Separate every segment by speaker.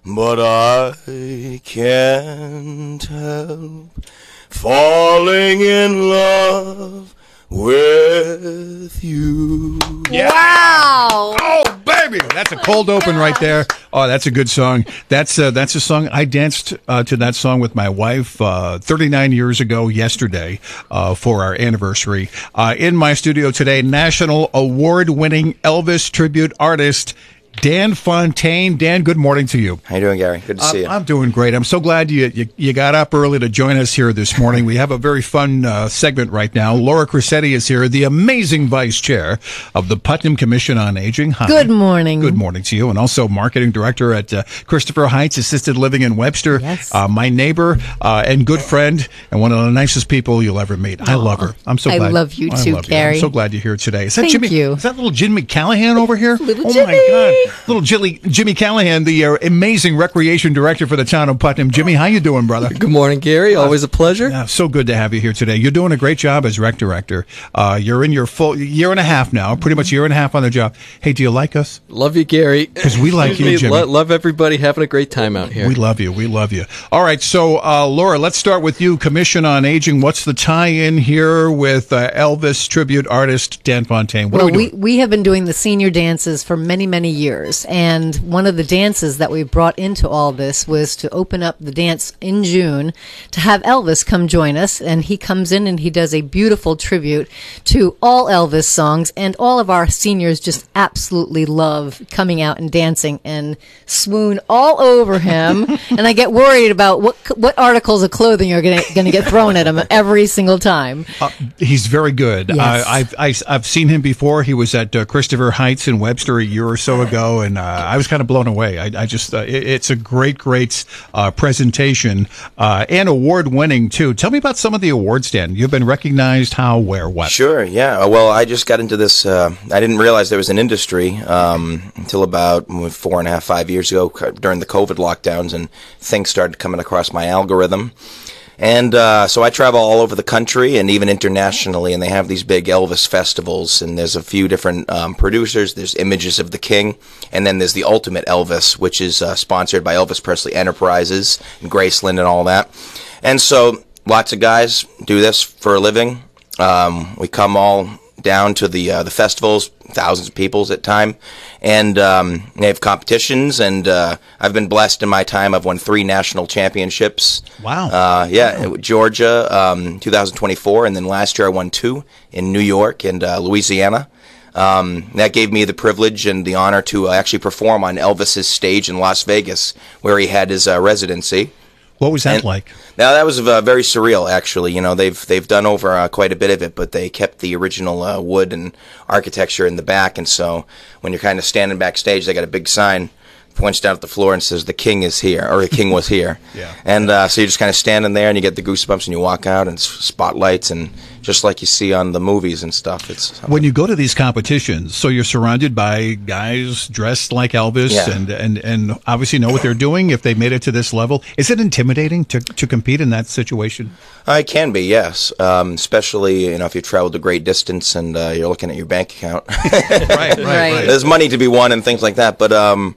Speaker 1: but I can't help falling in love with you.
Speaker 2: Yeah.
Speaker 3: Wow.
Speaker 2: Oh, baby. That's a cold open right there. Oh, that's a good song. That's a song. I danced to that song with my wife 39 years ago yesterday for our anniversary. In my studio today, National Award-winning Elvis tribute artist Dan Fontaine. Dan, good morning to you.
Speaker 1: How you doing, Gary? Good to see you.
Speaker 2: I'm doing great. I'm so glad you got up early to join us here this morning. We have a very fun segment right now. Laura Cressetti is here, the amazing vice chair of the Putnam Commission on Aging. Hi.
Speaker 3: Good morning.
Speaker 2: Good morning to you. And also marketing director at Christopher Heights Assisted Living in Webster.
Speaker 3: Yes.
Speaker 2: My neighbor and good friend and one of the nicest people you'll ever meet. I love her. I'm so glad.
Speaker 3: I love you too, Gary.
Speaker 2: I'm so glad you're here today. Is that
Speaker 3: Thank
Speaker 2: Jimmy?
Speaker 3: you.
Speaker 2: Is that little Jimmy Callahan over here?
Speaker 3: Little
Speaker 2: oh
Speaker 3: Jimmy.
Speaker 2: my God. Little Jimmy Callahan, the amazing recreation director for the town of Putnam. Jimmy, how you doing, brother?
Speaker 4: Good morning, Gary. Always a pleasure.
Speaker 2: Yeah, so good to have you here today. You're doing a great job as rec director. You're in your full year and a half now, pretty much year and a half on the job. Hey, do you like us?
Speaker 4: Love you, Gary.
Speaker 2: Because we like you, Jimmy.
Speaker 4: Love everybody having a great time out here.
Speaker 2: We love you. We love you. All right, so Laura, let's start with you. Commission on Aging. What's the tie-in here with Elvis tribute artist Dan Fontaine? What are we doing?
Speaker 3: We have been doing the senior dances for many, many years, and one of the dances that we brought into all this was to open up the dance in June to have Elvis come join us, and he comes in and he does a beautiful tribute to all Elvis songs, and all of our seniors just absolutely love coming out and dancing and swoon all over him. And I get worried about what articles of clothing are going to get thrown at him every single time.
Speaker 2: He's very good.
Speaker 3: Yes.
Speaker 2: I've seen him before. He was at Christopher Heights in Webster a year or so ago, and I was kind of blown away. I just it's a great presentation and award-winning too. Tell me about some of the awards, Dan. You've been recognized how, where, what?
Speaker 1: Sure, yeah. Well, I just got into this. I didn't realize there was an industry until about 4.5, 5 years ago during the COVID lockdowns, and things started coming across my algorithm. And so I travel all over the country and even internationally, and they have these big Elvis festivals, and there's a few different producers. There's Images of the King, and then there's the Ultimate Elvis, which is sponsored by Elvis Presley Enterprises and Graceland and all that. And so lots of guys do this for a living. We come all down to the festivals, thousands of people at time, and they have competitions, and I've been blessed in my time. I've won 3 national championships.
Speaker 2: Wow.
Speaker 1: Yeah, Georgia, 2024, and then last year I won 2 in New York and Louisiana. That gave me the privilege and the honor to actually perform on Elvis's stage in Las Vegas, where he had his residency.
Speaker 2: What was that like?
Speaker 1: Now that was very surreal, actually. You know, they've done over quite a bit of it, but they kept the original wood and architecture in the back, and so when you're kind of standing backstage, they got a big sign points down at the floor and says, "The king is here," or "The king was here."
Speaker 2: Yeah.
Speaker 1: And so you're just kind of standing there, and you get the goosebumps, and you walk out, and spotlights, and just like you see on the movies and stuff. It's
Speaker 2: when you go to these competitions, so you're surrounded by guys dressed like Elvis,
Speaker 1: Yeah.
Speaker 2: and obviously know what they're doing. If they made it to this level, is it intimidating to compete in that situation?
Speaker 1: It can be, yes. Especially, if you've traveled a great distance and you're looking at your bank account.
Speaker 2: Right.
Speaker 1: There's money to be won and things like that, but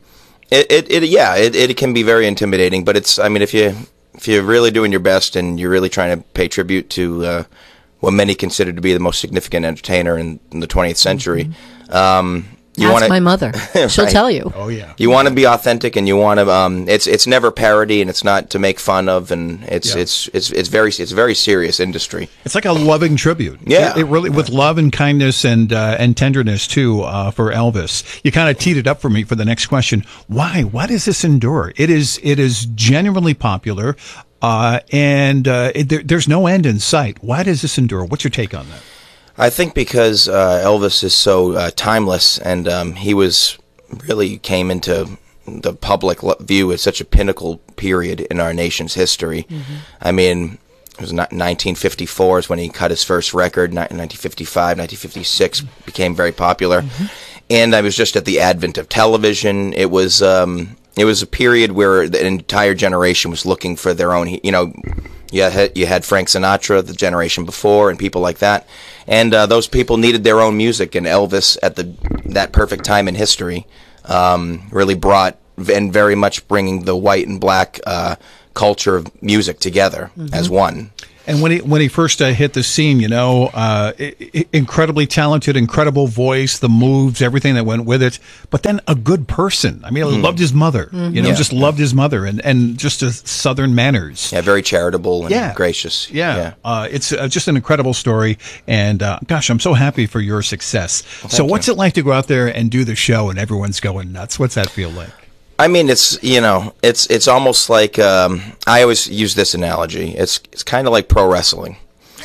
Speaker 1: it can be very intimidating. But it's, if you're really doing your best and you're really trying to pay tribute to what many consider to be the most significant entertainer in the 20th century,
Speaker 3: Ask my mother; she'll
Speaker 1: Right.
Speaker 3: tell you.
Speaker 2: Oh yeah.
Speaker 1: You want to be authentic, and you want to. It's never parody, and it's not to make fun of, and it's a very serious industry.
Speaker 2: It's like a loving tribute.
Speaker 1: Yeah.
Speaker 2: It really, with love and kindness and tenderness too, for Elvis. You kind of teed it up for me for the next question. Why? Why does this endure? It is genuinely popular, and there's no end in sight. Why does this endure? What's your take on that?
Speaker 1: I think because Elvis is so timeless, and he really came into the public view at such a pinnacle period in our nation's history. Mm-hmm. I mean, it was 1954 is when he cut his first record. 1955, 1956 became very popular, and I was just at the advent of television. It was a period where the entire generation was looking for their own. You had Frank Sinatra, the generation before, and people like that. And those people needed their own music, and Elvis, at that perfect time in history, really brought and very much bringing the white and black culture of music together as one.
Speaker 2: And when he first hit the scene, incredibly talented, incredible voice, the moves, everything that went with it. But then a good person. I mean, I loved his mother. Just loved his mother, and just Southern manners.
Speaker 1: Yeah, very charitable and gracious.
Speaker 2: Yeah. It's just an incredible story. And gosh, I'm so happy for your success.
Speaker 1: Well,
Speaker 2: so, what's it like to go out there and do the show, and everyone's going nuts? What's that feel like?
Speaker 1: I mean, it's almost like I always use this analogy. It's kind of like pro wrestling.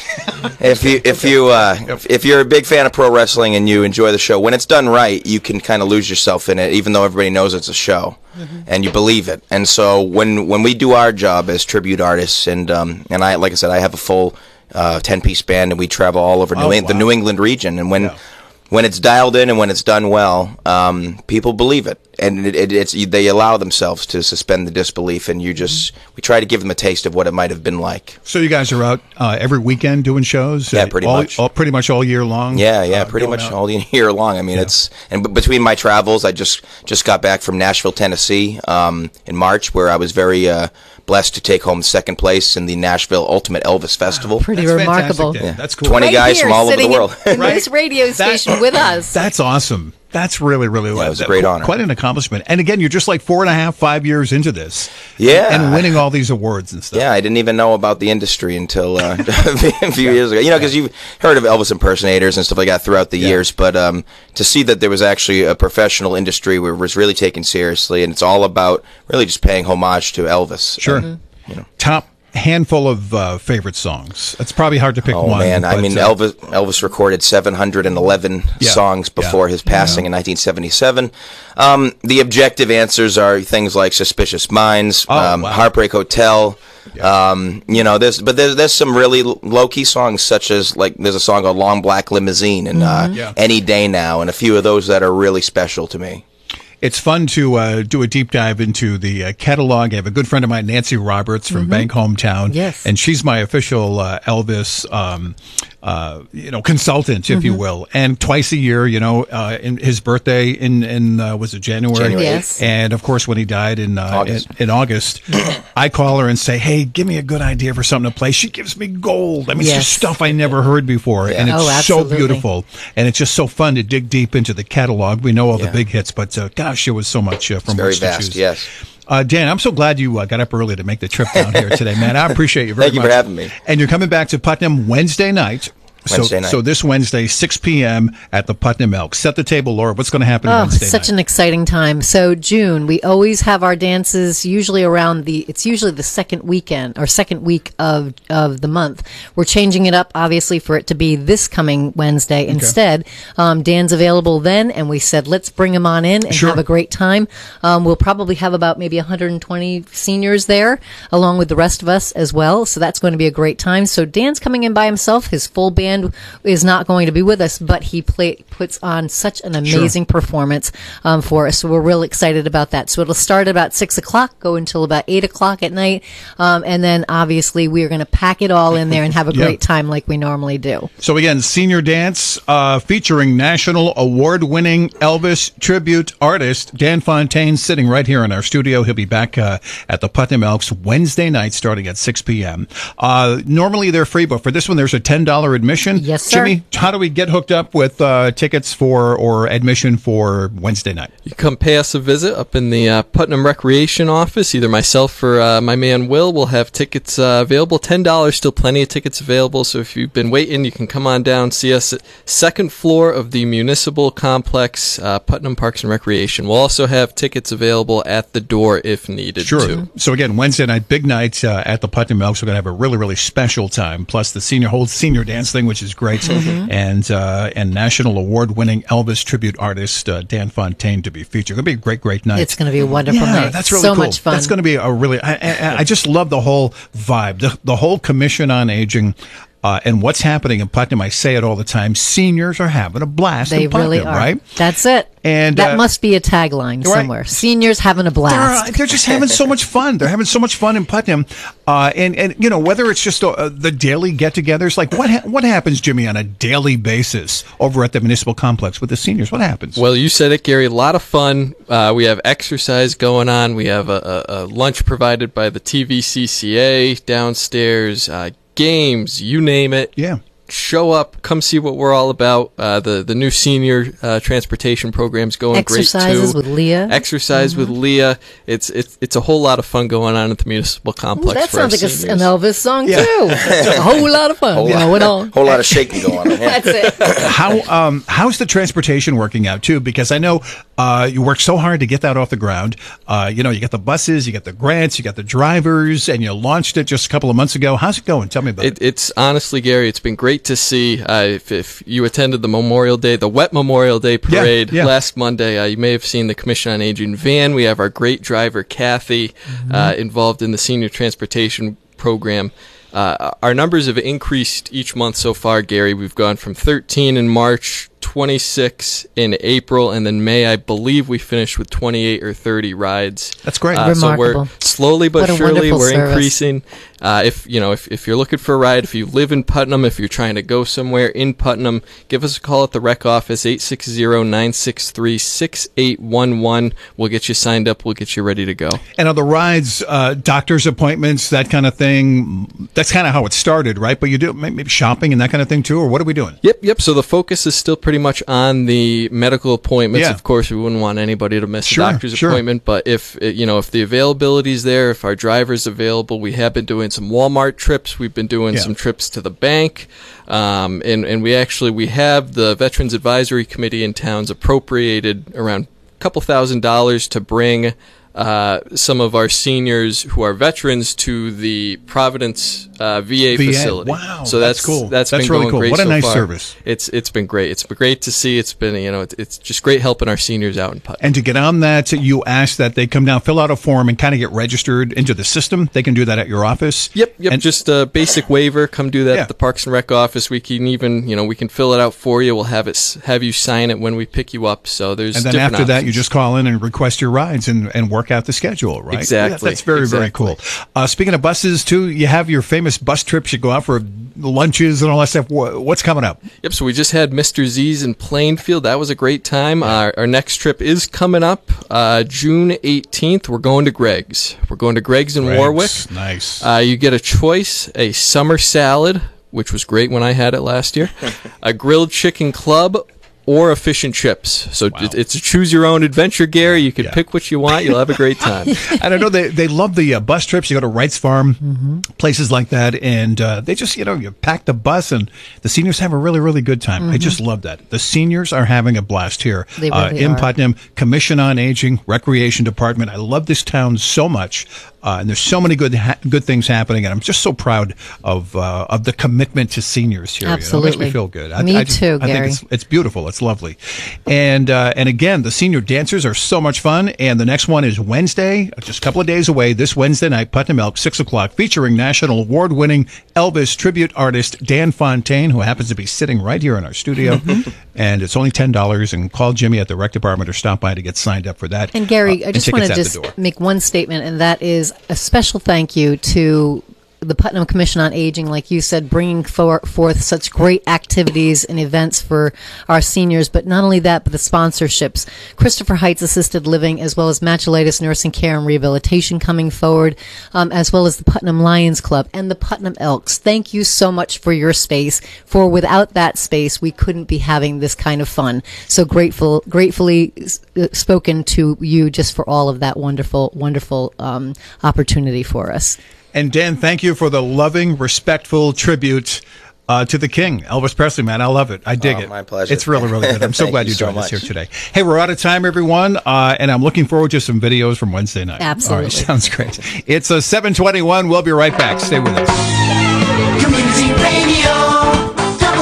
Speaker 1: If you're a big fan of pro wrestling and you enjoy the show, when it's done right, you can kind of lose yourself in it, even though everybody knows it's a show, and you believe it. And so when we do our job as tribute artists, and I, like I said, I have a full 10-piece band, and we travel all over the New England region, and when it's dialed in and when it's done well, people believe it, and they allow themselves to suspend the disbelief, and we try to give them a taste of what it might have been like.
Speaker 2: So you guys are out every weekend doing shows?
Speaker 1: Yeah, pretty much.
Speaker 2: Pretty much all year long?
Speaker 1: Yeah, pretty much all year long. I mean, between my travels, I just got back from Nashville, Tennessee in March, where I was very blessed to take home second place in the Nashville Ultimate Elvis Festival.
Speaker 3: Pretty remarkable.
Speaker 2: Yeah. That's cool.
Speaker 1: 20 guys from all over the world.
Speaker 3: In this radio station with us.
Speaker 2: That's awesome. That's really, really
Speaker 1: it was a great honor.
Speaker 2: Quite an accomplishment. And again, you're just like 4.5, 5 years into this.
Speaker 1: Yeah.
Speaker 2: And winning all these awards and stuff.
Speaker 1: Yeah, I didn't even know about the industry until a few years ago. Because you've heard of Elvis impersonators and stuff like that throughout the years. But to see that there was actually a professional industry where it was really taken seriously, and it's all about really just paying homage to Elvis.
Speaker 2: Sure. Top handful of favorite songs. It's probably hard to pick one.
Speaker 1: Oh man, I mean, Elvis recorded 711 songs before his passing in 1977. The objective answers are things like "Suspicious Minds," "Heartbreak Hotel." There's some really low key songs, such as there's a song called "Long Black Limousine" and "Any Day Now," and a few of those that are really special to me.
Speaker 2: It's fun to do a deep dive into the catalog. I have a good friend of mine, Nancy Roberts from Bank Hometown.
Speaker 3: Yes.
Speaker 2: And she's my official Elvis consultant, if you will. And twice a year, in his birthday in was it January?
Speaker 3: Yes.
Speaker 2: And of course, when he died in August, I call her and say, "Hey, give me a good idea for something to play." She gives me gold. I mean, it's just stuff I never heard before, and it's so beautiful, and it's just so fun to dig deep into the catalog. We know all the big hits, but gosh, it was so much from
Speaker 1: very
Speaker 2: which to
Speaker 1: vast.
Speaker 2: choose.
Speaker 1: Yes.
Speaker 2: Dan, I'm so glad you got up early to make the trip down here today, man. I appreciate you very much.
Speaker 1: Thank you for having me.
Speaker 2: And you're coming back to Putnam Wednesday night. So this Wednesday, 6 p.m. at the Putnam Elks. Set the table, Laura. What's going to happen Wednesday night?
Speaker 3: Such an exciting time. So June, we always have our dances usually it's usually the second weekend or second week of the month. We're changing it up, obviously, for it to be this coming Wednesday instead. Dan's available then, and we said, let's bring him on in and have a great time. We'll probably have about maybe 120 seniors there, along with the rest of us as well. So that's going to be a great time. So Dan's coming in by himself. His full band is not going to be with us, but he puts on such an amazing performance for us. So we're real excited about that. So it'll start about 6 o'clock, go until about 8 o'clock at night, and then obviously we are going to pack it all in there and have a great time like we normally do.
Speaker 2: So again, senior dance featuring national award-winning Elvis tribute artist Dan Fontaine, sitting right here in our studio. He'll be back at the Putnam Elks Wednesday night, starting at 6 p.m. Normally they're free, but for this one, there's a $10 admission.
Speaker 3: Yes, sir.
Speaker 2: Jimmy, how do we get hooked up with tickets or admission for Wednesday night?
Speaker 4: You come pay us a visit up in the Putnam Recreation Office. Either myself or my man Will have tickets available. $10, still plenty of tickets available. So if you've been waiting, you can come on down, see us at second floor of the Municipal Complex, Putnam Parks and Recreation. We'll also have tickets available at the door if needed.
Speaker 2: Sure. So again, Wednesday night, big night at the Putnam Elks. We're going to have a really, really special time. Plus the whole senior dance thing, which is great, and national award-winning Elvis tribute artist Dan Fontaine to be featured. It's going to be a great night.
Speaker 3: It's going to be a wonderful night.
Speaker 2: That's really
Speaker 3: so
Speaker 2: cool.
Speaker 3: Much fun.
Speaker 2: That's going to be a really. I just love the whole vibe, the whole Commission on Aging. and what's happening in Putnam. I say it all the time. Seniors are having a blast
Speaker 3: They
Speaker 2: in Putnam,
Speaker 3: really are.
Speaker 2: right?
Speaker 3: That's it.
Speaker 2: And
Speaker 3: that must be a tagline somewhere. Seniors having a blast.
Speaker 2: They're just having so much fun. They're having so much fun in Putnam. And you know, whether it's just the daily get-togethers, like what happens, Jimmy, on a daily basis over at the municipal complex with the seniors? What happens?
Speaker 4: Well, you said it, Gary. A lot of fun. We have exercise going on. We have a lunch provided by the TVCCA downstairs. Games, you name it.
Speaker 2: Yeah.
Speaker 4: Show up, come see what we're all about. The new senior transportation program's going
Speaker 3: Exercises
Speaker 4: great too.
Speaker 3: with Leah.
Speaker 4: Exercise with Leah. It's a whole lot of fun going on at the municipal complex.
Speaker 3: That
Speaker 4: for our
Speaker 3: sounds like
Speaker 4: seniors.
Speaker 3: an Elvis song too. It's a whole lot of fun going on.
Speaker 1: Whole lot of shaking going on. Yeah.
Speaker 3: That's it.
Speaker 2: How's the transportation working out too? Because I know you worked so hard to get that off the ground. You know, you got the buses, you got the grants, you got the drivers, and you launched it just a couple of months ago. How's it going? Tell me about it.
Speaker 4: It's honestly, Gary, it's been great to see. If you attended the Memorial Day, the Wet Memorial Day Parade last Monday, you may have seen the Commission on Aging van. We have our great driver, Kathy, involved in the senior transportation program. Our numbers have increased each month so far, Gary. We've gone from 13 in March, 26 in April, and then May, I believe we finished with 28 or 30 rides.
Speaker 2: That's great.
Speaker 4: So we're slowly but surely we're
Speaker 3: service.
Speaker 4: increasing. If you're looking for a ride, if you live in Putnam, if you're trying to go somewhere in Putnam, give us a call at the rec office, 860-963-6811. We'll get you signed up. We'll get you ready to go.
Speaker 2: And on the rides, doctor's appointments, that kind of thing, that's kind of how it started, right? But you do maybe shopping and that kind of thing too, or what are we doing?
Speaker 4: Yep. So the focus is still pretty much on the medical appointments.
Speaker 2: Yeah.
Speaker 4: Of course, we wouldn't want anybody to miss a doctor's appointment, but if the availability is there, if our driver's available, we have been doing some Walmart trips. We've been doing some trips to the bank. And we have the Veterans Advisory Committee in towns appropriated around a couple $1,000s to bring some of our seniors who are veterans to the Providence VA facility.
Speaker 2: Wow,
Speaker 4: so that's
Speaker 2: cool.
Speaker 4: That's been
Speaker 2: really
Speaker 4: going
Speaker 2: cool.
Speaker 4: great.
Speaker 2: What a
Speaker 4: so
Speaker 2: nice
Speaker 4: far.
Speaker 2: service.
Speaker 4: It's been great. It's been great to see. It's been it's just great helping our seniors out in Putnam.
Speaker 2: And to get on that, you ask that they come down, fill out a form, and kind of get registered into the system. They can do that at your office.
Speaker 4: Yep.
Speaker 2: And
Speaker 4: just a basic waiver. Come do that at the Parks and Rec office. We can even we can fill it out for you. We'll have you sign it when we pick you up. So there's
Speaker 2: and then
Speaker 4: different
Speaker 2: after that,
Speaker 4: options.
Speaker 2: you just call in and request your rides and work out the schedule, right?
Speaker 4: Exactly.
Speaker 2: That's very, very cool. Speaking of buses, too, you have your famous bus trips. You go out for lunches and all that stuff. What's coming up?
Speaker 4: Yep, so we just had Mr. Z's in Plainfield. That was a great time. Our next trip is coming up June 18th. We're going to Greg's. We're going to Greg's in Warwick.
Speaker 2: Nice.
Speaker 4: You get a choice, a summer salad, which was great when I had it last year, a grilled chicken club, or a fish and chips. So it's a choose your own adventure, Gary. You can pick what you want. You'll have a great time.
Speaker 2: And I know they love the bus trips. You go to Wright's Farm, places like that, and they just, you pack the bus, and the seniors have a really, really good time. I just love that. The seniors are having a blast here
Speaker 3: They really
Speaker 2: in
Speaker 3: are.
Speaker 2: Putnam. Commission on Aging, Recreation Department. I love this town so much. And there's so many good things happening, and I'm just so proud of the commitment to seniors here.
Speaker 3: Absolutely.
Speaker 2: It makes me feel good.
Speaker 3: Me too,
Speaker 2: I
Speaker 3: Gary.
Speaker 2: think it's beautiful. It's lovely. And again, the senior dancers are so much fun. And the next one is Wednesday, just a couple of days away. This Wednesday night, Putnam Elk, 6 o'clock, featuring national award-winning Elvis tribute artist Dan Fontaine, who happens to be sitting right here in our studio. And it's only $10. And call Jimmy at the rec department or stop by to get signed up for that.
Speaker 3: And Gary, I just want to make one statement, and that is a special thank you to the Putnam Commission on Aging, like you said, bringing forth such great activities and events for our seniors. But not only that, but the sponsorships. Christopher Heights Assisted Living, as well as Matulaitis Nursing Care and Rehabilitation coming forward, as well as the Putnam Lions Club and the Putnam Elks. Thank you so much for your space. For without that space, we couldn't be having this kind of fun. So gratefully spoken to you just for all of that wonderful, wonderful opportunity for us.
Speaker 2: And Dan, thank you for the loving, respectful tribute to the King, Elvis Presley, man. I love it. I dig it.
Speaker 1: My pleasure.
Speaker 2: It's really, really good. I'm so glad you
Speaker 1: so
Speaker 2: joined us
Speaker 1: much.
Speaker 2: here today. Hey, we're out of time, everyone, and I'm looking forward to some videos from Wednesday night.
Speaker 3: Absolutely.
Speaker 2: All right, sounds great. It's 7:21. We'll be right back. Stay with us.
Speaker 5: Community Radio,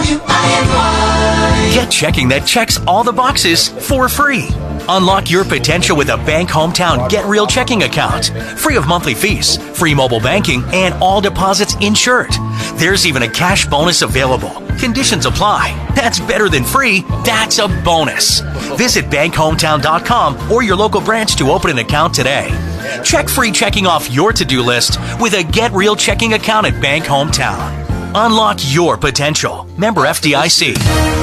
Speaker 5: WINY.
Speaker 6: Get checking that checks all the boxes for free. Unlock your potential with a Bank Hometown Get Real checking account. Free of monthly fees, free mobile banking, and all deposits insured. There's even a cash bonus available. Conditions apply. That's better than free. That's a bonus. Visit bankhometown.com or your local branch to open an account today. Check free checking off your to-do list with a Get Real checking account at Bank Hometown. Unlock your potential. Member FDIC.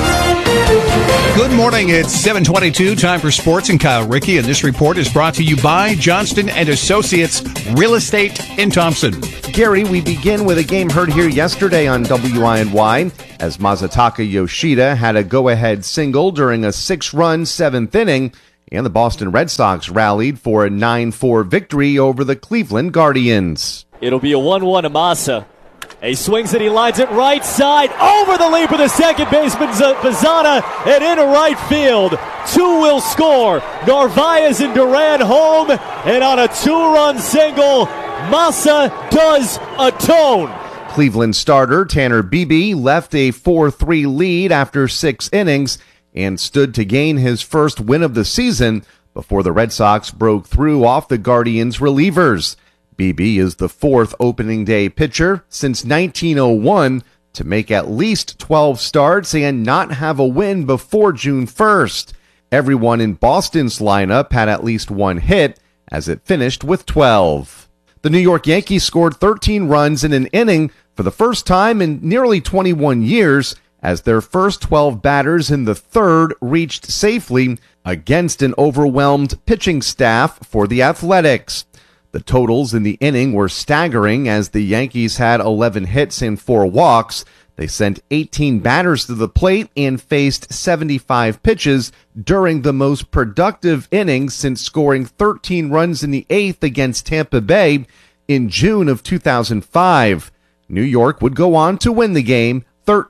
Speaker 2: Good morning. It's 7:22. Time for sports and Kyle Rickey. And this report is brought to you by Johnston and Associates Real Estate in Thompson.
Speaker 7: Gary, we begin with a game heard here yesterday on WINY as Masataka Yoshida had a go-ahead single during a 6-run 7th inning, and the Boston Red Sox rallied for a 9-4 victory over the Cleveland Guardians.
Speaker 8: It'll be a 1-1 to Masa. He swings it, he lines it right side, over the leap of the second baseman, Bazana, and into right field. 2 will score. Narvaez and Duran home, and on a 2-run single, Masa does atone.
Speaker 7: Cleveland starter Tanner Beebe left a 4-3 lead after 6 innings and stood to gain his first win of the season before the Red Sox broke through off the Guardians' relievers. Beebe is the 4th opening day pitcher since 1901 to make at least 12 starts and not have a win before June 1st. Everyone in Boston's lineup had at least 1 hit, as it finished with 12. The New York Yankees scored 13 runs in an inning for the first time in nearly 21 years, as their first 12 batters in the 3rd reached safely against an overwhelmed pitching staff for the Athletics. The totals in the inning were staggering as the Yankees had 11 hits and 4 walks. They sent 18 batters to the plate and faced 75 pitches during the most productive inning since scoring 13 runs in the 8th against Tampa Bay in June of 2005. New York would go on to win the game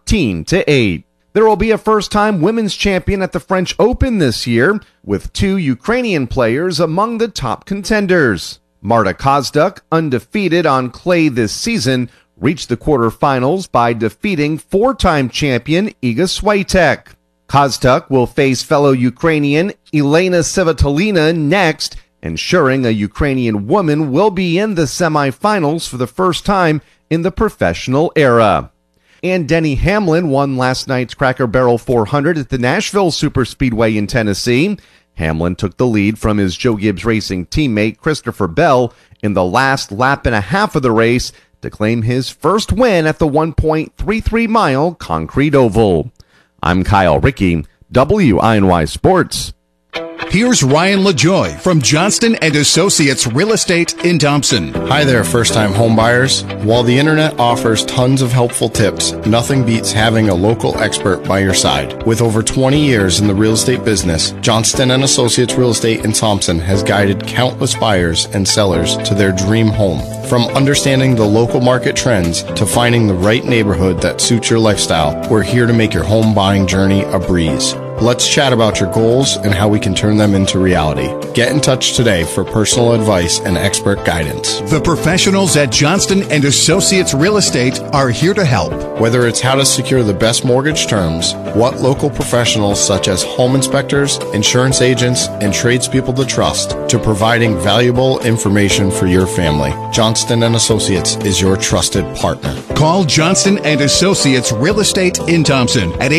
Speaker 7: 13-8. There will be a first-time women's champion at the French Open this year, with 2 Ukrainian players among the top contenders. Marta Kozduk, undefeated on clay this season, reached the quarterfinals by defeating 4-time champion Iga Swiatek. Kozduk will face fellow Ukrainian Elena Svitolina next, ensuring a Ukrainian woman will be in the semifinals for the first time in the professional era. And Denny Hamlin won last night's Cracker Barrel 400 at the Nashville Superspeedway in Tennessee. Hamlin took the lead from his Joe Gibbs Racing teammate Christopher Bell in the last lap and a half of the race to claim his first win at the 1.33-mile concrete oval. I'm Kyle Rickey, WINY Sports.
Speaker 2: Here's Ryan LaJoy from Johnston and Associates Real Estate in Thompson.
Speaker 9: Hi there, first-time home buyers. While the internet offers tons of helpful tips, nothing beats having a local expert by your side. With over 20 years in the real estate business, Johnston and Associates Real Estate in Thompson has guided countless buyers and sellers to their dream home. From understanding the local market trends to finding the right neighborhood that suits your lifestyle, we're here to make your home buying journey a breeze. Let's chat about your goals and how we can turn them into reality. Get in touch today for personal advice and expert guidance.
Speaker 2: The professionals at Johnston and Associates Real Estate are here to help.
Speaker 9: Whether it's how to secure the best mortgage terms, what local professionals such as home inspectors, insurance agents, and tradespeople to trust, to providing valuable information for your family, Johnston and Associates is your trusted partner.
Speaker 2: Call Johnston and Associates Real Estate in Thompson at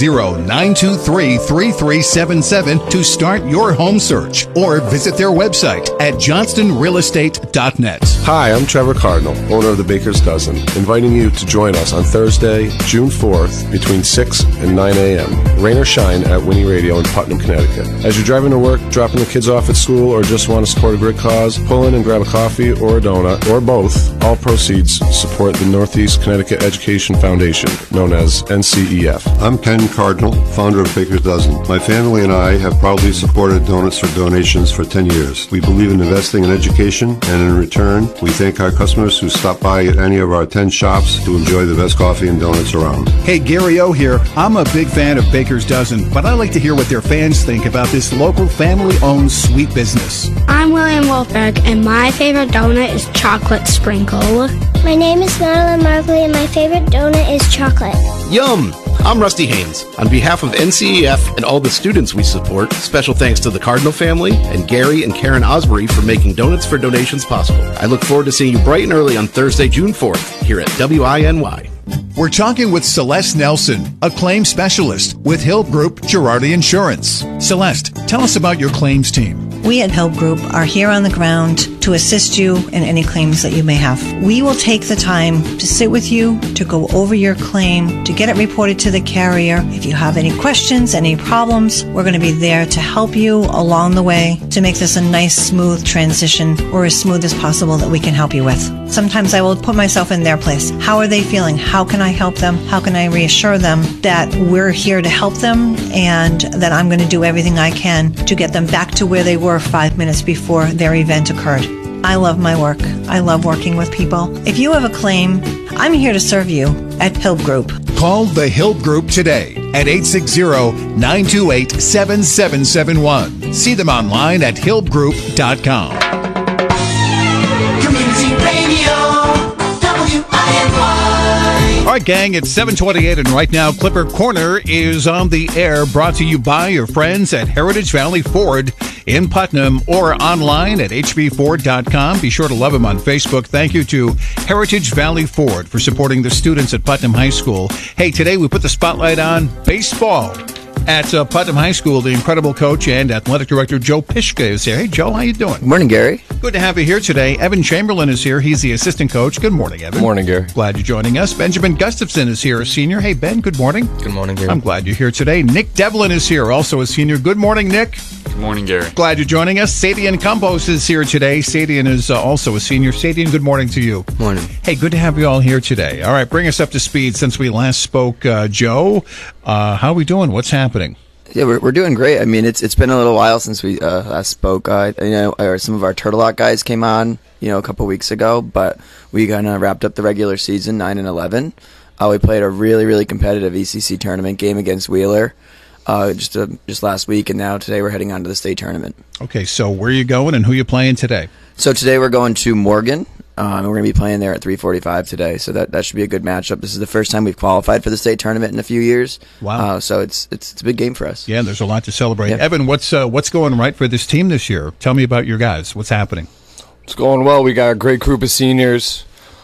Speaker 2: 860-923-3377 to start your home search, or visit their website at johnstonrealestate.net.
Speaker 10: Hi, I'm Trevor Cardinal, owner of the Baker's Dozen, inviting you to join us on Thursday, June 4th, between 6 and 9 a.m., rain or shine at Winnie Radio in Putnam, Connecticut. As you're driving to work, dropping the kids off at school, or just want to support a great cause, pull in and grab a coffee or a donut, or both. All proceeds support the Northeast Connecticut Education Foundation, known as NCEF.
Speaker 11: I'm Ken Cardinal, founder of Baker's Dozen. My family and I have proudly supported Donuts for Donations for 10 years. We believe in investing in education, and in return, we thank our customers who stop by at any of our 10 shops to enjoy the best coffee and donuts around.
Speaker 2: Hey, Gary O here. I'm a big fan of Baker's Dozen, but I like to hear what their fans think about this local family-owned sweet business.
Speaker 12: I'm William Wolfberg, and my favorite donut is chocolate sprinkle.
Speaker 13: My name is Madeline Markley, and my favorite donut is chocolate.
Speaker 14: Yum! I'm Rusty Haynes. On behalf of NCEF and all the students we support, special thanks to the Cardinal family and Gary and Karen Osbury for making Donuts for Donations possible. I look forward to seeing you bright and early on Thursday, June 4th, here at WINY.
Speaker 2: We're talking with Celeste Nelson, a claims specialist with Hill Group Girardi Insurance. Celeste, tell us about your claims team.
Speaker 15: We at Help Group are here on the ground to assist you in any claims that you may have. We will take the time to sit with you, to go over your claim, to get it reported to the carrier. If you have any questions, any problems, we're going to be there to help you along the way to make this a nice, smooth transition, or as smooth as possible that we can help you with. Sometimes I will put myself in their place. How are they feeling? How can I help them? How can I reassure them that we're here to help them and that I'm going to do everything I can to get them back to where they were 5 minutes before their event occurred? I love my work. I love working with people. If you have a claim, I'm here to serve you at Hill Group.
Speaker 2: Call the Hill Group today at 860-928-7771. See them online at hillgroup.com.
Speaker 5: Community Radio, WINY.
Speaker 2: All right, gang, it's 7:28, and right now, Clipper Corner is on the air, brought to you by your friends at Heritage Valley Ford in Putnam, or online at hbford.com. Be sure to love them on Facebook. Thank you to Heritage Valley Ford for supporting the students at Putnam High School. Hey, today we put the spotlight on baseball. At Putnam High School, the incredible coach and athletic director Joe Pishka is here. Hey, Joe, how you doing?
Speaker 16: Good morning, Gary.
Speaker 2: Good to have you here today. Evan Chamberlain is here. He's the assistant coach. Good morning, Evan.
Speaker 17: Good morning, Gary.
Speaker 2: Glad you're joining us. Benjamin Gustafson is here, a senior. Hey, Ben, good morning.
Speaker 17: Good morning, Gary.
Speaker 2: I'm glad you're here today. Nick Devlin is here, also a senior. Good morning, Nick.
Speaker 17: Good morning, Gary.
Speaker 2: Glad you're joining us. Sadian Campos is here today. Sadian is also a senior. Sadian, good morning to you.
Speaker 16: Morning.
Speaker 2: Hey, good to have you all here today. All right, bring us up to speed since we last spoke. Joe, how are we doing? What's happening?
Speaker 16: Yeah, we're doing great. I mean, it's been a little while since we last spoke. Some of our Turtle Lock guys came on, a couple weeks ago, but we kind of wrapped up the regular season 9-11. We played a really, really competitive ECC tournament game against Wheeler just last week, and now today we're heading on to the state tournament.
Speaker 2: Okay, so where are you going and who are you playing today?
Speaker 16: So today we're going to Morgan. And we're going to be playing there at 3:45 today, so that should be a good matchup. This is the first time we've qualified for the state tournament in a few years.
Speaker 2: Wow!
Speaker 16: So it's a big game for us.
Speaker 2: Yeah, there's a lot to celebrate.
Speaker 16: Yeah.
Speaker 2: Evan, what's going right for this team this year? Tell me about your guys. What's happening?
Speaker 17: It's going well. We got a great group of seniors.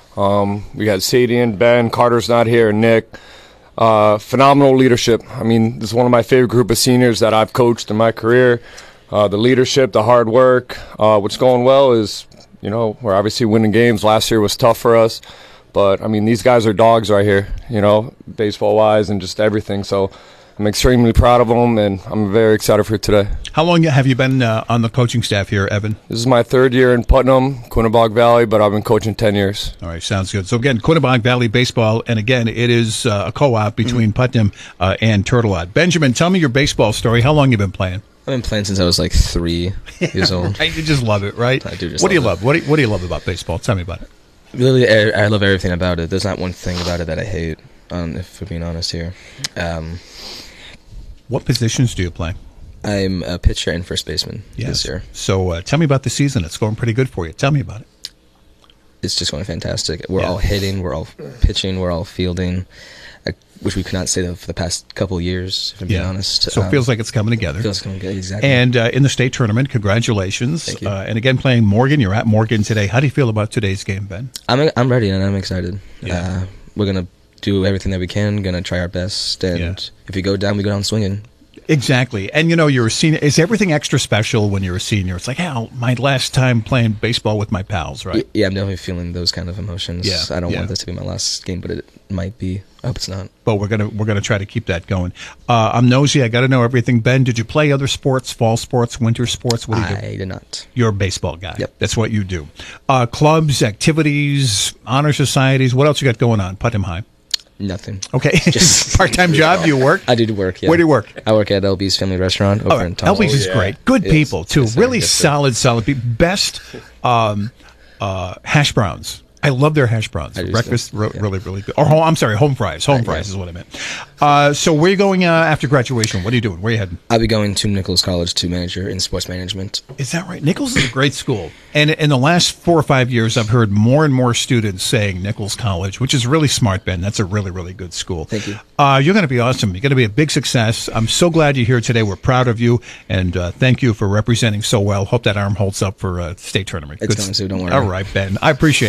Speaker 17: We got Sadian, Ben, Carter's not here, Nick. Phenomenal leadership. I mean, this is one of my favorite group of seniors that I've coached in my career. The leadership, the hard work. What's going well is, we're obviously winning games. Last year was tough for us. But, I mean, these guys are dogs right here, baseball-wise and just everything. So I'm extremely proud of them, and I'm very excited for today.
Speaker 2: How long have you been on the coaching staff here, Evan?
Speaker 17: This is my third year in Putnam, Quinnebog Valley, but I've been coaching 10 years.
Speaker 2: All right, sounds good. So, again, Quinnebog Valley Baseball, and, again, it is a co-op between Putnam and Turtle Lock. Benjamin, tell me your baseball story. How long have you been playing?
Speaker 18: I've been playing since I was like 3 years old.
Speaker 2: You just love it, right?
Speaker 18: I do just
Speaker 2: What do you
Speaker 18: love
Speaker 2: love? What do you love about baseball? Tell me about it.
Speaker 18: Really, I love everything about it. There's not one thing about it that I hate, if we're being honest here.
Speaker 2: What positions do you play?
Speaker 18: I'm a pitcher and first baseman this year.
Speaker 2: So tell me about the season. It's going pretty good for you. Tell me about it.
Speaker 18: It's just going fantastic. We're all hitting, we're all pitching, we're all fielding, which we could not say for the past couple of years, if I'm being honest.
Speaker 2: So it feels like it's coming together.
Speaker 18: Feels coming together, exactly.
Speaker 2: And in the state tournament, congratulations.
Speaker 18: Thank you.
Speaker 2: And again, playing Morgan. You're at Morgan today. How do you feel about today's game, Ben?
Speaker 18: I'm ready and I'm excited.
Speaker 2: Yeah.
Speaker 18: We're going to do everything that we can, going to try our best. And if we go down swinging.
Speaker 2: Exactly. And, you're a senior. Is everything extra special when you're a senior? It's like, my last time playing baseball with my pals, right?
Speaker 18: Yeah, I'm definitely feeling those kind of emotions.
Speaker 2: Yeah,
Speaker 18: I don't want this to be my last game, but it might be. I hope it's not.
Speaker 2: But we're gonna try to keep that going. I'm nosy. I got to know everything. Ben, did you play other sports, fall sports, winter sports? What do you do?
Speaker 18: I did not.
Speaker 2: You're a baseball guy.
Speaker 18: Yep.
Speaker 2: That's what you do. Clubs, activities, honor societies. What else you got going on? Putnam High.
Speaker 18: Nothing.
Speaker 2: Okay. Just part-time job. Do you work?
Speaker 18: I do work. Yeah.
Speaker 2: Where do you work?
Speaker 18: I work at LB's Family Restaurant over in Thomas.
Speaker 2: LB's is great. Good people too. Really solid people. Best hash browns. I love their hash browns. Breakfast, really, really good. Or home fries. Home fries is what I meant. So where are you going after graduation? What are you doing? Where are you heading?
Speaker 18: I'll be going to Nichols College to major in sports management.
Speaker 2: Is that right? Nichols is a great school. And in the last 4 or 5 years, I've heard more and more students saying Nichols College, which is really smart, Ben. That's a really, really good school.
Speaker 18: Thank you.
Speaker 2: You're going to be awesome. You're going to be a big success. I'm so glad you're here today. We're proud of you. And thank you for representing so well. Hope that arm holds up for state tournament.
Speaker 18: It's going to, don't worry.
Speaker 2: All right, Ben. I appreciate you. Thank you.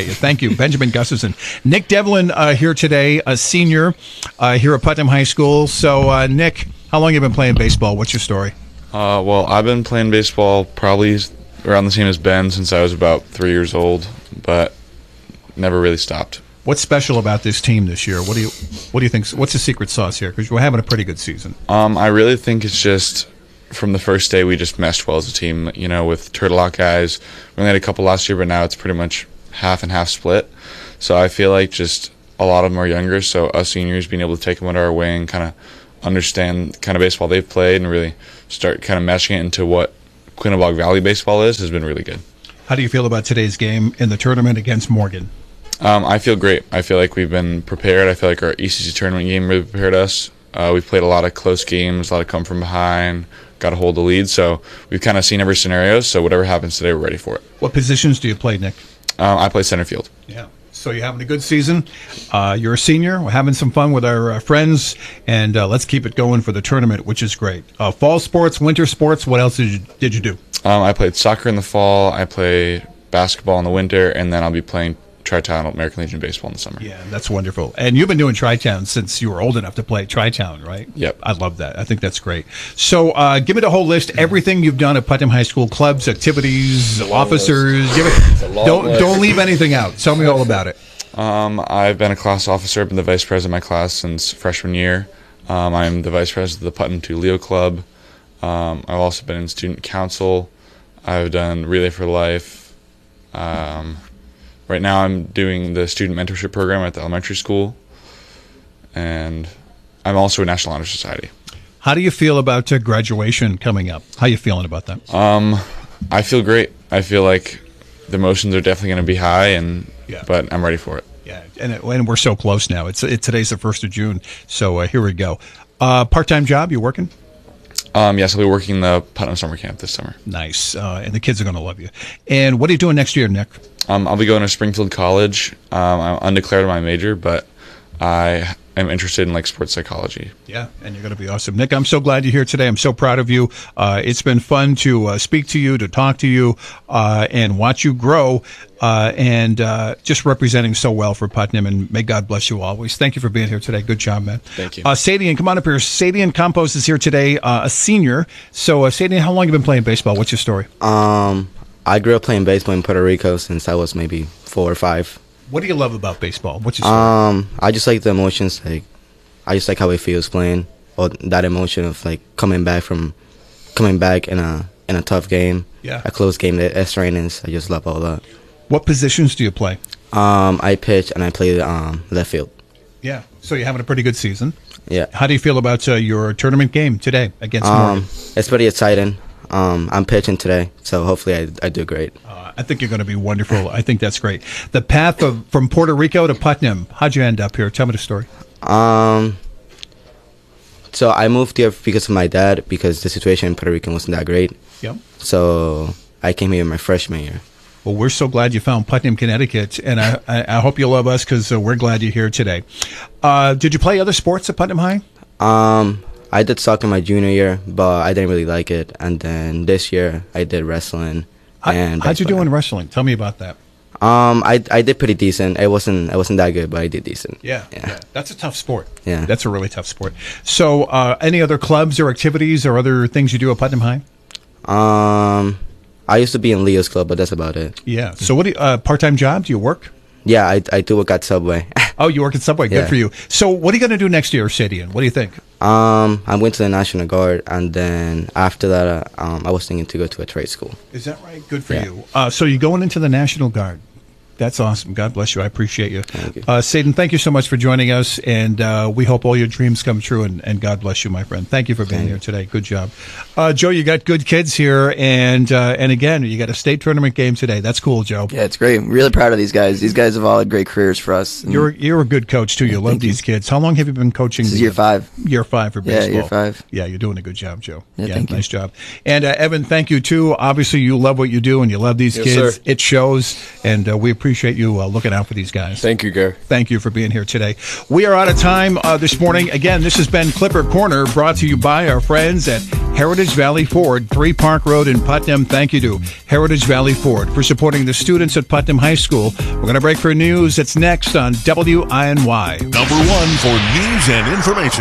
Speaker 2: you, Benjamin Gustafson. Nick Devlin here today, a senior here at Putnam High School. So, Nick, how long have you been playing baseball? What's your story?
Speaker 19: Well, I've been playing baseball probably around the same as Ben since I was about 3 years old, but never really stopped.
Speaker 2: What's special about this team this year? What do you think? What's the secret sauce here? Because we're having a pretty good season.
Speaker 19: I really think it's just from the first day we just meshed well as a team. You know, with Turtle Lock guys, we only had a couple last year, but now it's pretty much half and half split. So I feel like just a lot of them are younger, so us seniors being able to take them under our wing, kind of understand the kind of baseball they've played, and really start kind of meshing it into what Quinnebog Valley baseball is, has been really good.
Speaker 2: How do you feel about today's game in the tournament against Morgan?
Speaker 19: I feel great. I feel like we've been prepared. I feel like our ECC tournament game really prepared us. We've played a lot of close games, a lot of come from behind, got to hold the lead. So we've kind of seen every scenario. So whatever happens today, we're ready for it.
Speaker 2: What positions do you play, Nick?
Speaker 19: I play center field.
Speaker 2: Yeah. So you're having a good season. You're a senior. We're having some fun with our friends, and let's keep it going for the tournament, which is great. Fall sports, winter sports. What else did you do?
Speaker 19: I played soccer in the fall. I play basketball in the winter, and then I'll be playing Tri-Town American Legion baseball in the summer.
Speaker 2: Yeah, that's wonderful. And you've been doing Tri-Town since you were old enough to play Tri-Town, right?
Speaker 19: Yep.
Speaker 2: I love that. I think that's great. So give me the whole list, everything you've done at Putnam High School, clubs, activities, officers. Don't leave anything out. Tell me all about it.
Speaker 19: I've been a class officer. I've been the vice president of my class since freshman year. I'm the vice president of the Putnam 2 Leo Club. I've also been in student council. I've done Relay for Life. Right now I'm doing the student mentorship program at the elementary school. And I'm also a National Honor Society.
Speaker 2: How do you feel about graduation coming up? How are you feeling about that?
Speaker 19: I feel great. I feel like the emotions are definitely going to be high, but I'm ready for it.
Speaker 2: Yeah, and we're so close now. Today's the 1st of June, so here we go. Part-time job, you working?
Speaker 19: Yes, I'll be working the Putnam Summer Camp this summer.
Speaker 2: Nice, and the kids are going to love you. And what are you doing next year, Nick?
Speaker 19: I'll be going to Springfield College. I'm undeclared in my major, but I am interested in sports psychology.
Speaker 2: Yeah, and you're going to be awesome. Nick, I'm so glad you're here today. I'm so proud of you. It's been fun to speak to you, to talk to you, and watch you grow, and just representing so well for Putnam, and may God bless you always. Thank you for being here today. Good job, man.
Speaker 19: Thank you.
Speaker 2: Sadian, come on up here. Sadian Campos is here today, a senior. So, Sadian, how long have you been playing baseball? What's your story?
Speaker 20: I grew up playing baseball in Puerto Rico since I was maybe 4 or 5.
Speaker 2: What do you love about baseball? What's your story?
Speaker 20: I just like the emotions. I just like how it feels playing, or that emotion of coming back in a tough game, a close game, the extra innings. I just love all that.
Speaker 2: What positions do you play?
Speaker 20: I pitch and I play left field.
Speaker 2: Yeah, so you're having a pretty good season.
Speaker 20: Yeah.
Speaker 2: How do you feel about your tournament game today against Morgan?
Speaker 20: It's pretty exciting. I'm pitching today, so hopefully I do great.
Speaker 2: I think you're going to be wonderful. I think that's great. The path from Puerto Rico to Putnam, how'd you end up here? Tell me the story.
Speaker 20: So I moved here because of my dad, because the situation in Puerto Rico wasn't that great.
Speaker 2: Yep.
Speaker 20: So I came here my freshman year.
Speaker 2: Well, we're so glad you found Putnam, Connecticut, and I hope you love us because we're glad you're here today. Did you play other sports at Putnam High?
Speaker 20: I did soccer my junior year, but I didn't really like it. And then this year, I did wrestling.
Speaker 2: How'd you do in wrestling? Tell me about that.
Speaker 20: I did pretty decent. It wasn't that good, but I did decent.
Speaker 2: Yeah. That's a tough sport.
Speaker 20: Yeah.
Speaker 2: That's a really tough sport. So, any other clubs or activities or other things you do at Putnam High?
Speaker 20: I used to be in Leo's club, but that's about it.
Speaker 2: Yeah. So, what part-time job? Do you work?
Speaker 20: Yeah, I do work at Subway.
Speaker 2: Oh, you work at Subway. Good for you. So, what are you going to do next year, Sadian? What do you think?
Speaker 20: I'm going to the National Guard, and then after that, I was thinking to go to a trade school.
Speaker 2: Is that right? Good for you. So, you're going into the National Guard. That's awesome. God bless you. I appreciate you.
Speaker 20: Thank you.
Speaker 2: Sadian, thank you so much for joining us, and we hope all your dreams come true, and God bless you, my friend. Thank you for being here today. Good job. Joe, you got good kids here, and again, you got a state tournament game today. That's cool, Joe.
Speaker 16: Yeah, it's great. I'm really proud of these guys. These guys have all had great careers for us.
Speaker 2: You're a good coach, too. You love these kids. How long have you been coaching?
Speaker 16: This is year 5.
Speaker 2: Year 5 for baseball.
Speaker 16: Yeah, year 5.
Speaker 2: Yeah, you're doing a good job, Joe.
Speaker 16: Yeah,
Speaker 2: nice job. And Evan, thank you, too. Obviously, you love what you do, and you love these kids.
Speaker 19: Sir.
Speaker 2: It shows, and we appreciate appreciate you looking out for these guys.
Speaker 17: Thank you, Gary.
Speaker 2: Thank you for being here today. We are out of time this morning. Again, this has been Clipper Corner, brought to you by our friends at Heritage Valley Ford, 3 Park Road in Putnam. Thank you to Heritage Valley Ford for supporting the students at Putnam High School. We're going to break for news. It's next on WINY.
Speaker 21: Number 1 for news and information.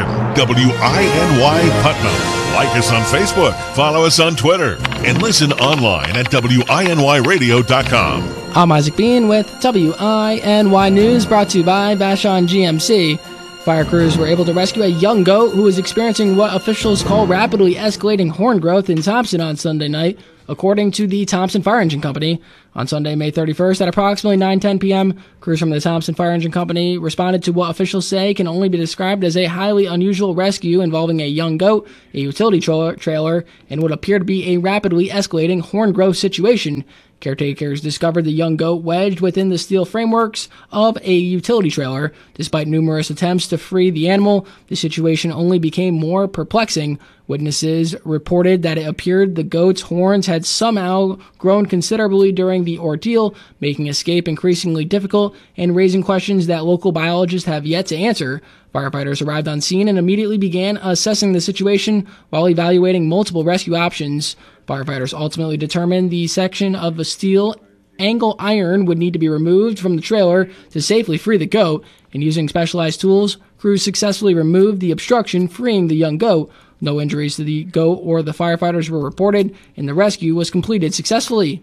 Speaker 21: WINY Putnam. Like us on Facebook, follow us on Twitter, and listen online at WINYradio.com.
Speaker 22: I'm Isaac Bean with WINY News, brought to you by Vashon GMC. Fire crews were able to rescue a young goat who was experiencing what officials call rapidly escalating horn growth in Thompson on Sunday night, according to the Thompson Fire Engine Company. On Sunday, May 31st, at approximately 9:10 p.m., crews from the Thompson Fire Engine Company responded to what officials say can only be described as a highly unusual rescue involving a young goat, a utility trailer, and what appeared to be a rapidly escalating horn growth situation. Caretakers discovered the young goat wedged within the steel frameworks of a utility trailer. Despite numerous attempts to free the animal, the situation only became more perplexing. Witnesses reported that it appeared the goat's horns had somehow grown considerably during the ordeal, making escape increasingly difficult and raising questions that local biologists have yet to answer. Firefighters arrived on scene and immediately began assessing the situation while evaluating multiple rescue options. Firefighters ultimately determined the section of a steel angle iron would need to be removed from the trailer to safely free the goat, and using specialized tools, crews successfully removed the obstruction, freeing the young goat. No injuries to the goat or the firefighters were reported, and the rescue was completed successfully.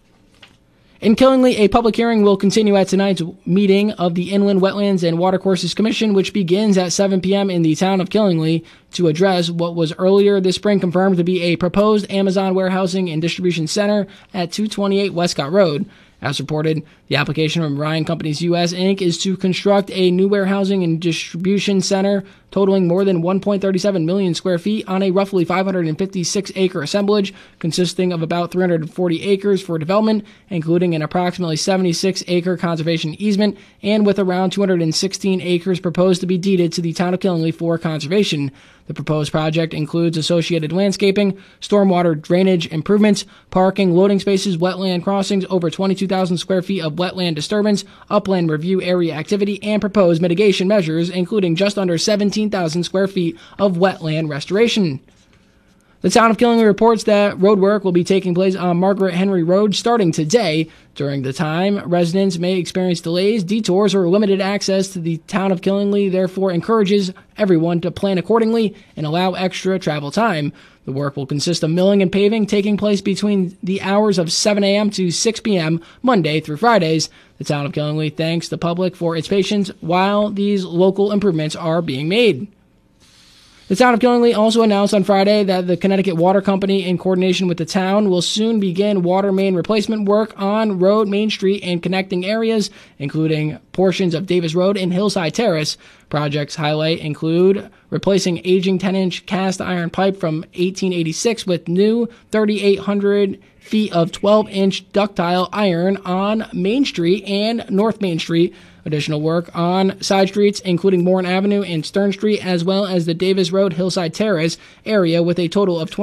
Speaker 22: In Killingly, a public hearing will continue at tonight's meeting of the Inland Wetlands and Watercourses Commission, which begins at 7 p.m. in the town of Killingly, to address what was earlier this spring confirmed to be a proposed Amazon warehousing and distribution center at 228 Westcott Road. As reported, the application from Ryan Companies US, Inc. is to construct a new warehousing and distribution center totaling more than 1.37 million square feet on a roughly 556-acre assemblage consisting of about 340 acres for development, including an approximately 76-acre conservation easement, and with around 216 acres proposed to be deeded to the town of Killingly for conservation. The proposed project includes associated landscaping, stormwater drainage improvements, parking, loading spaces, wetland crossings, over 22,000 square feet of wetland disturbance, upland review area activity, and proposed mitigation measures, including just under 17,000 square feet of wetland restoration. The town of Killingly reports that road work will be taking place on Margaret Henry Road starting today. During the time, residents may experience delays, detours, or limited access to the town of Killingly, therefore encourages everyone to plan accordingly and allow extra travel time. The work will consist of milling and paving taking place between the hours of 7 a.m. to 6 p.m. Monday through Fridays. The town of Killingly thanks the public for its patience while these local improvements are being made. The town of Killingly also announced on Friday that the Connecticut Water Company, in coordination with the town, will soon begin water main replacement work on Road, Main Street, and connecting areas, including portions of Davis Road and Hillside Terrace. Projects highlight include replacing aging 10-inch cast iron pipe from 1886 with new 3,800 feet of 12-inch ductile iron on Main Street and North Main Street. Additional work on side streets, including Bourne Avenue and Stern Street, as well as the Davis Road Hillside Terrace area, with a total of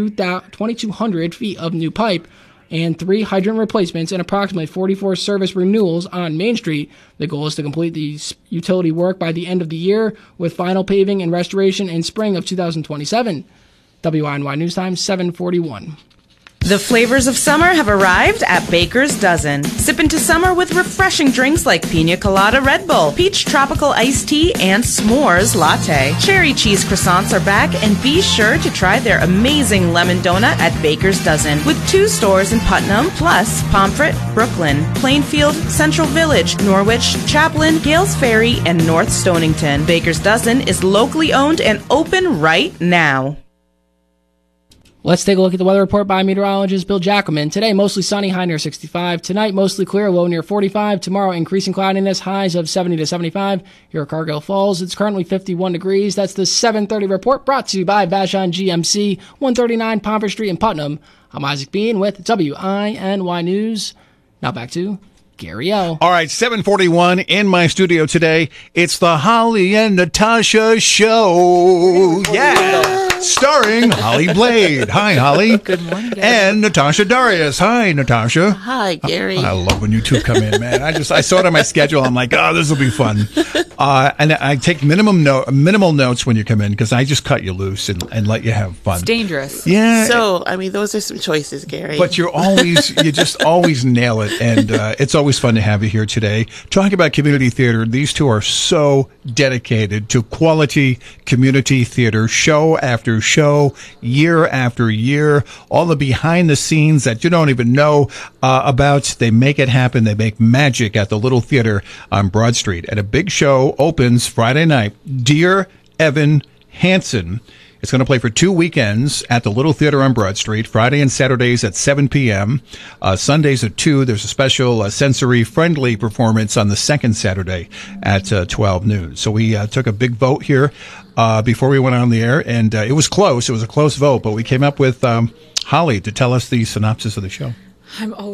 Speaker 22: 2,200 feet of new pipe and 3 hydrant replacements and approximately 44 service renewals on Main Street. The goal is to complete the utility work by the end of the year, with final paving and restoration in spring of 2027. WINY News Time, 7:41.
Speaker 23: The flavors of summer have arrived at Baker's Dozen. Sip into summer with refreshing drinks like Pina Colada Red Bull, Peach Tropical Iced Tea, and S'mores Latte. Cherry cheese croissants are back, and be sure to try their amazing lemon donut at Baker's Dozen, with 2 stores in Putnam, plus Pomfret, Brooklyn, Plainfield, Central Village, Norwich, Chaplin, Gales Ferry, and North Stonington. Baker's Dozen is locally owned and open right now.
Speaker 22: Let's take a look at the weather report by meteorologist Bill Jackelman. Today, mostly sunny, high near 65. Tonight, mostly clear, low near 45. Tomorrow, increasing cloudiness, highs of 70 to 75. Here at Cargill Falls, it's currently 51 degrees. That's the 7:30 report, brought to you by Vashon GMC, 139 Pomfret Street in Putnam. I'm Isaac Bean with WINY News. Now back to Gary L.
Speaker 2: All right, 7:41 in my studio today. It's the Holly and Natasha Show. Yeah. Starring Holly Blade. Hi, Holly.
Speaker 1: Good morning, guys.
Speaker 2: And Natasha Darius. Hi, Natasha.
Speaker 1: Hi, Gary.
Speaker 2: I love when you two come in, man. I saw it on my schedule. I'm like, oh, this will be fun. And I take minimal notes when you come in because I just cut you loose and let you have fun.
Speaker 1: It's dangerous.
Speaker 2: Yeah.
Speaker 1: So, I mean, those are some choices, Gary.
Speaker 2: But you just always nail it. And it's always fun to have you here today. Talking about community theater, these two are so dedicated to quality community theater, show after show, year after year, all the behind the scenes that you don't even know about. They make it happen. They make magic at the Little Theater on Broad Street. And a big show opens Friday night. Dear Evan Hansen. It's going to play for 2 weekends at the Little Theater on Broad Street, Friday and Saturdays at 7 p.m., Sundays at 2. There's a special sensory-friendly performance on the second Saturday at 12 noon. So we took a big vote here before we went on the air, and it was close. It was a close vote, but we came up with Holly to tell us the synopsis of the show.
Speaker 1: I'm always